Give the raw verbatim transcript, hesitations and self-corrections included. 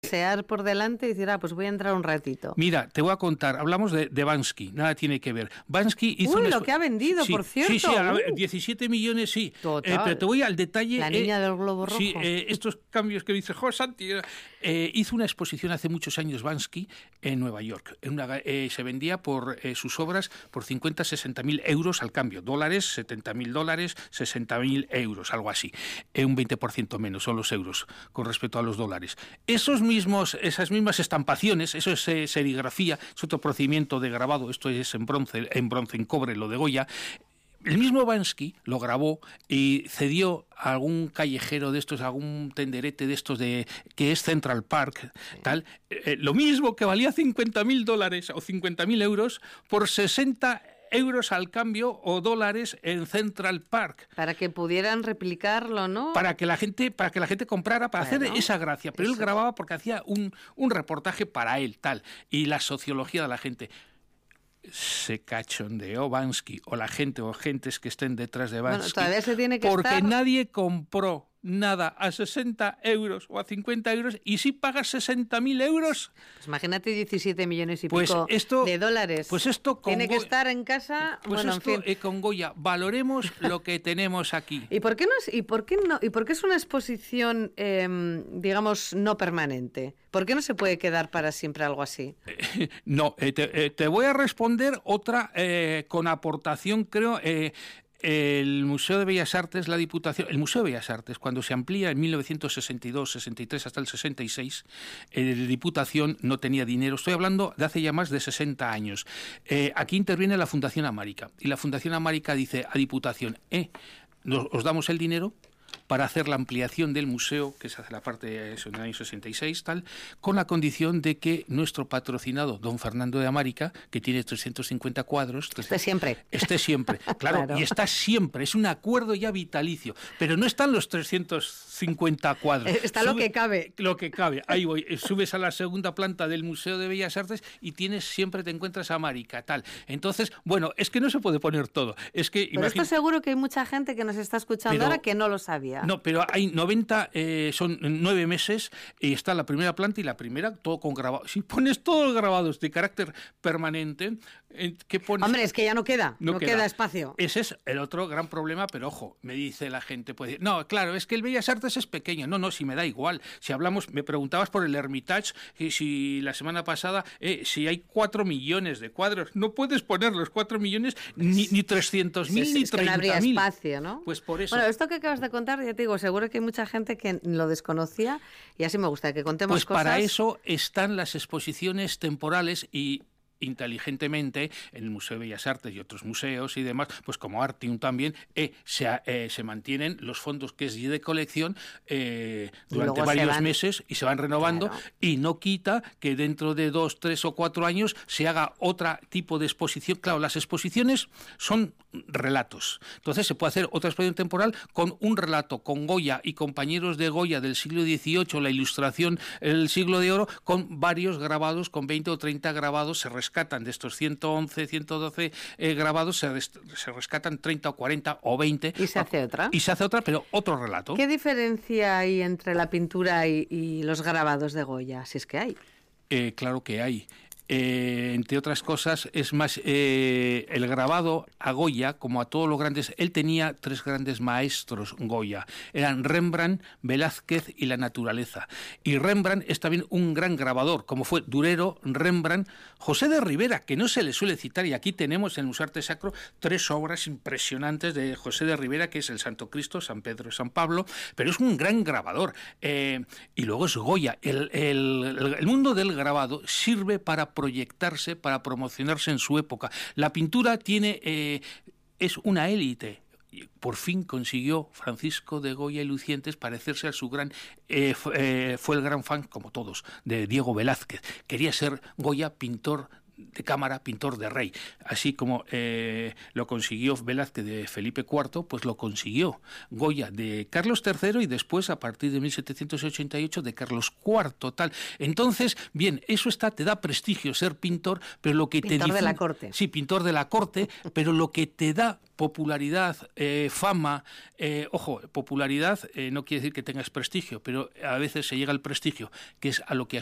pasear por delante y decir, ah, pues voy a entrar un ratito. Mira, te voy a contar, hablamos de, de Bansky, nada tiene que ver. Bansky hizo Uy, una... lo que ha vendido, sí, por cierto. Sí, sí, a ver, uh. diecisiete millones, sí. Total. Eh, pero te voy al detalle. La niña eh, del globo rojo. Sí, eh, estos cambios que dice, jo, Santi, eh, hizo una exposición hace muchos años Bansky en Nueva York. En una, eh, se vendía por eh, sus obras por cincuenta, sesenta mil euros al cambio. Dólares, setenta mil dólares, sesenta mil euros, algo así. Eh, un veinte por ciento menos son los euros con respecto a los dólares. Esos mismos, esas mismas estampaciones, eso es eh, serigrafía, es otro procedimiento de grabado, esto es en bronce, en bronce, en cobre, lo de Goya. El mismo Bansky lo grabó y cedió a algún callejero de estos, a algún tenderete de estos de que es Central Park, tal, eh, lo mismo que valía cincuenta mil dólares o cincuenta mil euros por sesenta euros al cambio o dólares en Central Park. Para que pudieran replicarlo, ¿no? Para que la gente, para que la gente comprara, para claro, hacer esa gracia. Pero eso. Él grababa porque hacía un, un reportaje para él, tal, y la sociología de la gente. Se cachondeó Bansky o la gente o gentes que estén detrás de Bansky. Bueno, todavía se tiene que porque estar... nadie compró nada a sesenta euros o a cincuenta euros y si pagas sesenta mil euros... Pues imagínate diecisiete millones y pues pico esto, de dólares. Pues esto tiene Go... que estar en casa... Pues bueno, esto en fin. eh, con Goya, valoremos lo que tenemos aquí. ¿Y por qué no es, y por qué no, y por qué es una exposición, eh, digamos, no permanente? ¿Por qué no se puede quedar para siempre algo así? Eh, no, eh, te, eh, te voy a responder otra eh, con aportación, creo... Eh, El Museo de Bellas Artes, la Diputación, el Museo de Bellas Artes, cuando se amplía en mil novecientos sesenta y dos, sesenta y tres hasta el sesenta y seis, eh, la Diputación no tenía dinero. Estoy hablando de hace ya más de sesenta años. Eh, aquí interviene la Fundación América y la Fundación América dice a Diputación, eh, nos, os damos el dinero para hacer la ampliación del museo, que se hace la parte eso, en el año sesenta y seis, tal, con la condición de que nuestro patrocinado, don Fernando de América, que tiene trescientos cincuenta cuadros... Esté siempre. Esté siempre, claro, claro, y está siempre, es un acuerdo ya vitalicio, pero no están los trescientos cincuenta cuadros. Está Sube, lo que cabe. Lo que cabe, ahí voy, subes a la segunda planta del Museo de Bellas Artes y tienes, siempre te encuentras a América, tal. Entonces, bueno, es que no se puede poner todo. Es que, pero imagín... esto seguro que hay mucha gente que nos está escuchando pero, ahora que no lo sabía. No, pero hay noventa, eh, son nueve meses y está la primera planta y la primera todo con grabados. Si pones todos los grabados de carácter permanente, eh, ¿qué pones? Hombre, es que ya no queda, no, no queda. queda espacio. Ese es el otro gran problema, pero ojo, me dice la gente, puede decir, no, claro, es que el Bellas Artes es pequeño. No, no, si me da igual. Si hablamos, me preguntabas por el Hermitage, y si la semana pasada, eh, si hay cuatro millones de cuadros, no puedes poner los cuatro millones, ni, ni trescientos mil, sí, ni es treinta mil. No habría espacio, ¿no? Pues por eso. Bueno, esto que acabas de contar, ya te digo, seguro que hay mucha gente que lo desconocía y así me gusta que contemos pues cosas. Pues para eso están las exposiciones temporales y inteligentemente en el Museo de Bellas Artes y otros museos y demás, pues como Artium también, eh, se, eh, se mantienen los fondos que es de colección eh, durante varios van... meses y se van renovando, claro. Y no quita que dentro de dos, tres o cuatro años se haga otro tipo de exposición. Claro, las exposiciones son relatos, entonces se puede hacer otra exposición temporal con un relato, con Goya y compañeros de Goya del siglo dieciocho, la ilustración el siglo de oro, con varios grabados, con veinte o treinta grabados, se rescatan rescatan de estos ciento once, ciento doce eh, grabados, se, res, se rescatan treinta o cuarenta o veinte. Y se hace otra. Y se hace otra, pero otro relato. ¿Qué diferencia hay entre la pintura y, y los grabados de Goya, si es que hay? Eh, claro que hay. Eh, entre otras cosas, es más, eh, el grabado a Goya, como a todos los grandes, él tenía tres grandes maestros Goya, eran Rembrandt, Velázquez y la naturaleza. Y Rembrandt es también un gran grabador, como fue Durero, Rembrandt, José de Rivera, que no se le suele citar, y aquí tenemos en el Museo Arte Sacro tres obras impresionantes de José de Rivera, que es el Santo Cristo, San Pedro y San Pablo, pero es un gran grabador. Eh, y luego es Goya. El, el, el mundo del grabado sirve para proyectarse, para promocionarse en su época. La pintura tiene eh, es una élite. Por fin consiguió Francisco de Goya y Lucientes parecerse a su gran... Eh, fue, eh, fue el gran fan, como todos, de Diego Velázquez. Quería ser Goya pintor de cámara, pintor de rey. Así como eh, lo consiguió Velázquez de Felipe cuarto, pues lo consiguió Goya de Carlos tercero y después, a partir de mil setecientos ochenta y ocho, de Carlos cuarto. Tal. Entonces, bien, eso está, te da prestigio ser pintor, pero lo que pintor te... Pintor de la corte. Sí, pintor de la corte, pero lo que te da popularidad, eh, fama, eh, ojo, popularidad eh, no quiere decir que tengas prestigio, pero a veces se llega al prestigio, que es a lo que